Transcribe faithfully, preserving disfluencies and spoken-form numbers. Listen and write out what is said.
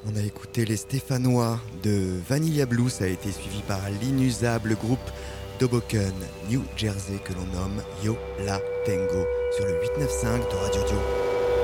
On a écouté les Stéphanois de Vanilla Blue, ça a été suivi par l'inusable groupe d'Hoboken, New Jersey, que l'on nomme Yo La Tengo, sur le huit neuf cinq de Radio Dio.